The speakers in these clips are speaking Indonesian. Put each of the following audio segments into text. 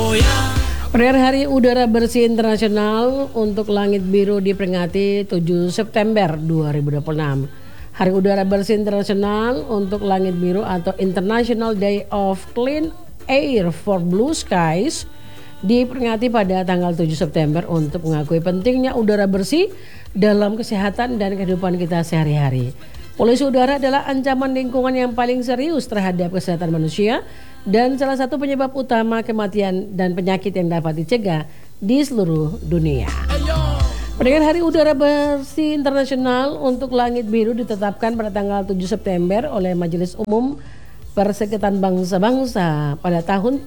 Perayaan Hari Udara Bersih Internasional untuk langit biru diperingati 7 September 2026. Hari Udara Bersih Internasional untuk langit biru atau International Day of Clean Air for Blue Skies diperingati pada tanggal 7 September untuk mengakui pentingnya udara bersih dalam kesehatan dan kehidupan kita sehari-hari. Polusi udara adalah ancaman lingkungan yang paling serius terhadap kesehatan manusia dan salah satu penyebab utama kematian dan penyakit yang dapat dicegah di seluruh dunia. Peringatan Hari Udara Bersih Internasional untuk langit biru ditetapkan pada tanggal 7 September oleh Majelis Umum Perserikatan Bangsa-Bangsa pada tahun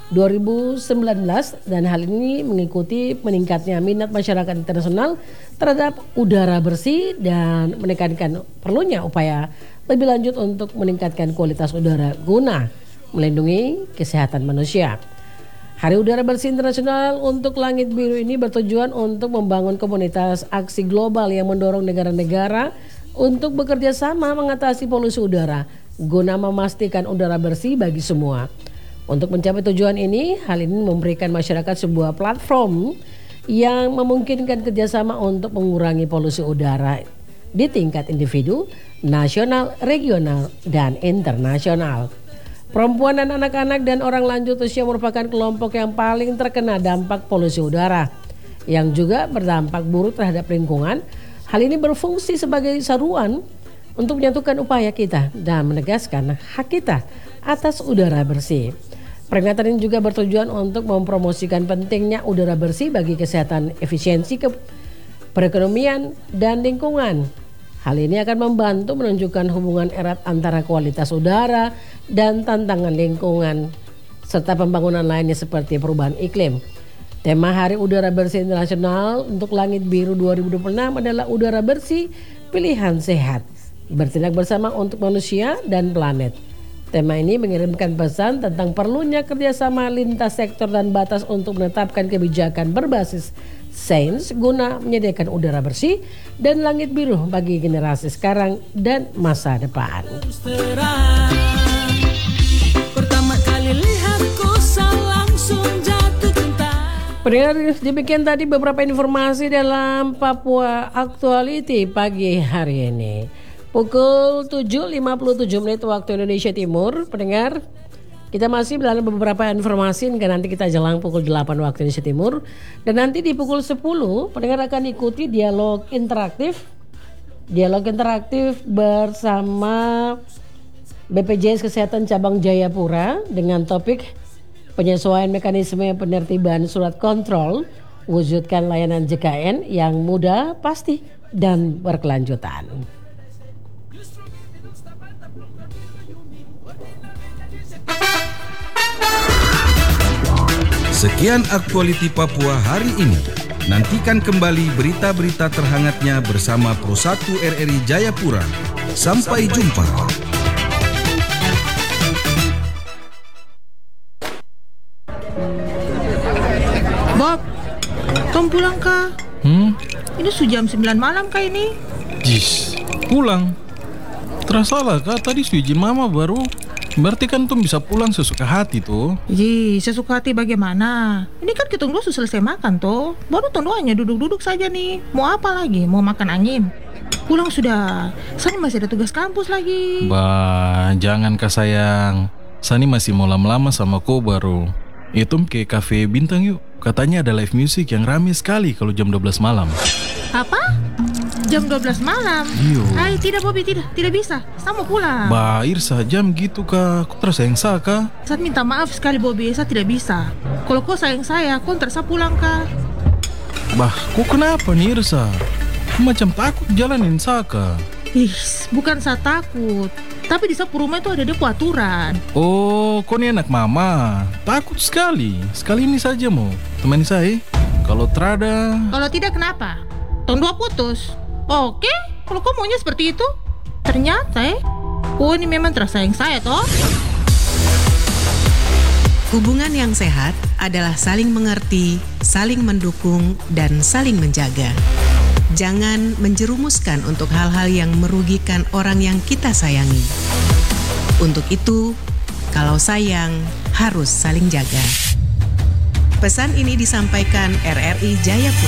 2019 dan hal ini mengikuti meningkatnya minat masyarakat internasional terhadap udara bersih dan menekankan perlunya upaya lebih lanjut untuk meningkatkan kualitas udara guna melindungi kesehatan manusia. Hari Udara Bersih Internasional untuk langit biru ini bertujuan untuk membangun komunitas aksi global yang mendorong negara-negara untuk bekerja sama mengatasi polusi udara guna memastikan udara bersih bagi semua. Untuk mencapai tujuan ini, hal ini memberikan masyarakat sebuah platform yang memungkinkan kerjasama untuk mengurangi polusi udara di tingkat individu, nasional, regional, dan internasional. Perempuan dan anak-anak dan orang lanjut usia merupakan kelompok yang paling terkena dampak polusi udara, yang juga berdampak buruk terhadap lingkungan. Hal ini berfungsi sebagai seruan untuk menyatukan upaya kita dan menegaskan hak kita atas udara bersih. Peringatan ini juga bertujuan untuk mempromosikan pentingnya udara bersih bagi kesehatan, efisiensi, perekonomian, dan lingkungan. Hal ini akan membantu menunjukkan hubungan erat antara kualitas udara dan tantangan lingkungan, serta pembangunan lainnya seperti perubahan iklim. Tema Hari Udara Bersih Internasional untuk Langit Biru 2026 adalah udara bersih, pilihan sehat, bertindak bersama untuk manusia dan planet. Tema ini mengirimkan pesan tentang perlunya kerjasama lintas sektor dan batas untuk menetapkan kebijakan berbasis sains guna menyediakan udara bersih dan langit biru bagi generasi sekarang dan masa depan. Pertama kali lihat kosa langsung jatuh cinta. Pendengar, demikian tadi beberapa informasi dalam Papua Actuality pagi hari ini. Pukul 7.57 waktu Indonesia Timur. Pendengar, kita masih dalam beberapa informasi hingga nanti kita jelang pukul 8 waktu Indonesia Timur. Dan nanti di pukul 10 pendengar akan ikuti dialog interaktif bersama BPJS Kesehatan Cabang Jayapura dengan topik penyesuaian mekanisme penertiban surat kontrol, wujudkan layanan JKN yang mudah, pasti, dan berkelanjutan. Sekian Aktualiti Papua hari ini. Nantikan kembali berita-berita terhangatnya bersama Pro 1 RRI Jayapura. Sampai jumpa. Bob, Tom pulang kah? Ini sudah jam 9 malam kah ini? Jis, pulang. Terasa lah kah tadi suji mama baru. Berarti kan Tom bisa pulang sesuka hati tuh. Sesuka hati bagaimana? Ini kan kita dulu selesai makan tuh. Baru Tom hanya duduk-duduk saja nih. Mau apa lagi? Mau makan angin? Pulang sudah. Sani masih ada tugas kampus lagi. Bah, jangan kah sayang. Sani masih mau lama-lama sama kau baru. Tom ke cafe bintang yuk. Katanya ada live music yang ramai sekali kalau jam 12 malam. Apa? Jam 12 malam? Iyo. Hai, tidak Bobby, tidak bisa. Saya mau pulang. Bah, Irsa, jam gitu kah? Kau terus sayang saya kah? Saya minta maaf sekali Bobby, saya tidak bisa. Kalau kau sayang saya, kau terasa pulang kah? Bah, kau kenapa nih Irsa? Kau macam takut jalanin saya kah? Bukan saya takut. Tapi di sapu rumah itu ada dia aturan. Oh, kau ini anak mama. Takut sekali. Sekali ini saja mau temani saya. Kalau terada. Kalau tidak kenapa? Tahun 2 putus. Oke, kalau kau maunya seperti itu. Ternyata kau ini memang terasa sayang saya toh. Hubungan yang sehat adalah saling mengerti, saling mendukung, dan saling menjaga. Jangan menjerumuskan untuk hal-hal yang merugikan orang yang kita sayangi. Untuk itu, kalau sayang, harus saling jaga. Pesan ini disampaikan RRI Jayapura.